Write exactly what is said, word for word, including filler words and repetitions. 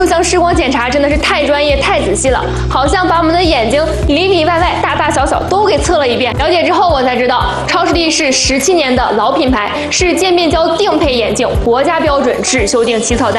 这项视光检查真的是太专业、太仔细了，好像把我们的眼睛里里外外、大大小小都给测了一遍。了解之后，我才知道，超视力是十七年的老品牌，是渐变焦定配眼镜，国家标准只修订起草单。